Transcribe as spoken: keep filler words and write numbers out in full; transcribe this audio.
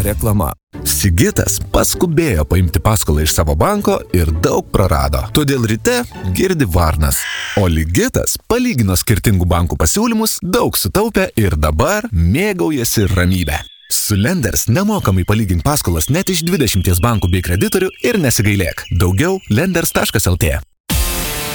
reklama. Sigitas paskubėjo paimti paskolą iš savo banko ir daug prarado. Todėl ryte girdi varnas. O Ligitas palygino skirtingų bankų pasiūlymus, daug sutaupė ir dabar mėgaujasi ramybę. Su Lenders nemokamai palygink paskolas net iš dvidešimties bankų bei kreditorių ir nesigailėk. Daugiau lenders taškas lt.